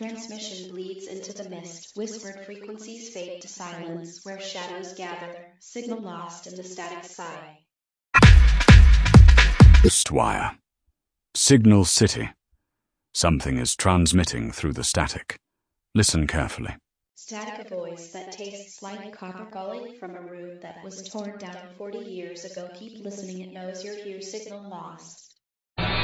transmission bleeds into the mist, whispered frequencies fade to silence, where shadows gather, signal lost in the static sigh. Wire. Signal City. Something is transmitting through the static. Listen carefully. Static, a voice that tastes like copper calling from a room that was torn down 40 years ago. Keep listening, it knows you're here. Signal lost.